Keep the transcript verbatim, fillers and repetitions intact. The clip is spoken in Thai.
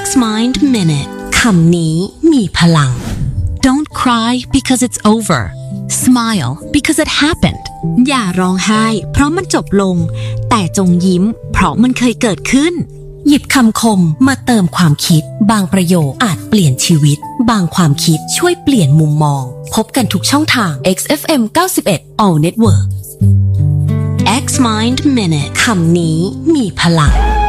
X-Mind Minute คำนี้มีพลัง Don't cry because it's over. Smile because it happened. อย่าร้องไห้เพราะมันจบลงแต่จงยิ้มเพราะมันเคยเกิดขึ้นหยิบคำคมมาเติมความคิดบางประโยคอาจเปลี่ยนชีวิตบางความคิดช่วยเปลี่ยนมุมมองพบกันทุกช่องทาง เอ็กซ์ เอฟ เอ็ม เก้าสิบเอ็ด All Network X-Mind Minute คำนี้มีพลัง